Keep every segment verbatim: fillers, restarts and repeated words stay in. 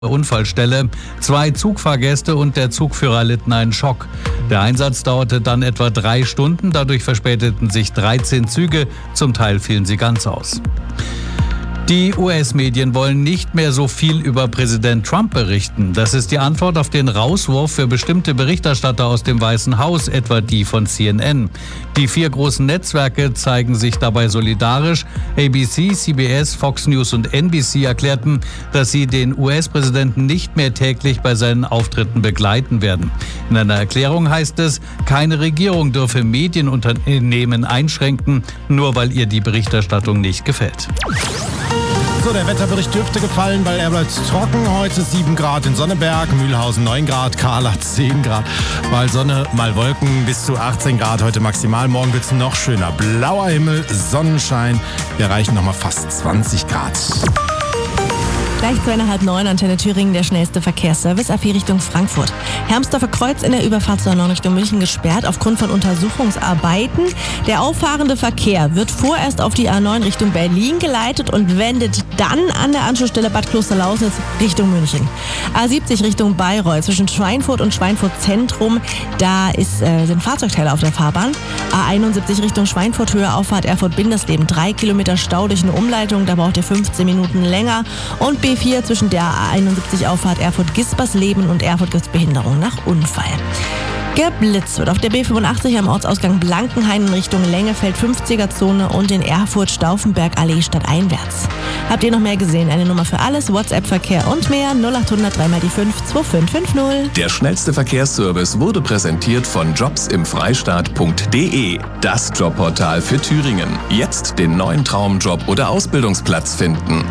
Unfallstelle. Zwei Zugfahrgäste und der Zugführer litten einen Schock. Der Einsatz dauerte dann etwa drei Stunden. Dadurch verspäteten sich dreizehn Züge. Zum Teil fielen sie ganz aus. Die U S-Medien wollen nicht mehr so viel über Präsident Trump berichten. Das ist die Antwort auf den Rauswurf für bestimmte Berichterstatter aus dem Weißen Haus, etwa die von C N N. Die vier großen Netzwerke zeigen sich dabei solidarisch. A B C, C B S, Fox News und N B C erklärten, dass sie den U S-Präsidenten nicht mehr täglich bei seinen Auftritten begleiten werden. In einer Erklärung heißt es, keine Regierung dürfe Medienunternehmen einschränken, nur weil ihr die Berichterstattung nicht gefällt. So, der Wetterbericht dürfte gefallen, weil er bleibt trocken. Heute sieben Grad in Sonneberg, Mühlhausen neun Grad, Kahla zehn Grad. Mal Sonne, mal Wolken, bis zu achtzehn Grad heute maximal. Morgen wird es noch schöner. Blauer Himmel, Sonnenschein. Wir erreichen nochmal fast zwanzig Grad. Gleich zweieinhalb neun, Antenne Thüringen, der schnellste Verkehrsservice, A vier Richtung Frankfurt. Hermsdorfer Kreuz in der Überfahrt zur A neun Richtung München gesperrt aufgrund von Untersuchungsarbeiten. Der auffahrende Verkehr wird vorerst auf die A neun Richtung Berlin geleitet und wendet dann an der Anschlussstelle Bad Klosterlausnitz Richtung München. A siebzig Richtung Bayreuth zwischen Schweinfurt und Schweinfurt Zentrum, da ist, äh, sind Fahrzeugteile auf der Fahrbahn. A einundsiebzig Richtung Schweinfurt, Höhe Auffahrt Erfurt-Bindersleben, drei Kilometer Stau durch eine Umleitung, da braucht ihr fünfzehn Minuten länger. Und B vier zwischen der A einundsiebzig Auffahrt Erfurt-Gispersleben und Erfurt-Behinderung nach Unfall. Geblitzt wird auf der B fünfundachtzig am Ortsausgang Blankenhain in Richtung Längefeld fünfziger-Zone und in Erfurt-Stauffenberg-Allee stadteinwärts. Habt ihr noch mehr gesehen? Eine Nummer für alles, WhatsApp-Verkehr und mehr null acht hundert drei mal die fünf zwei fünf fünf null. Der schnellste Verkehrsservice wurde präsentiert von jobs im freistaat punkt de, das Jobportal für Thüringen. Jetzt den neuen Traumjob oder Ausbildungsplatz finden.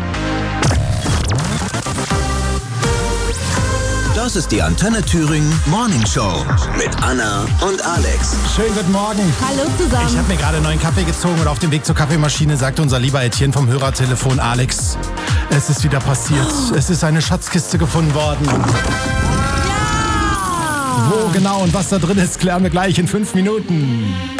Das ist die Antenne Thüringen Morning Show mit Anna und Alex. Schönen guten Morgen. Hallo zusammen. Ich habe mir gerade einen neuen Kaffee gezogen und auf dem Weg zur Kaffeemaschine sagte unser lieber Etienne vom Hörertelefon, Alex, es ist wieder passiert. Oh. Es ist eine Schatzkiste gefunden worden. Ja! Wo genau und was da drin ist, klären wir gleich in fünf Minuten.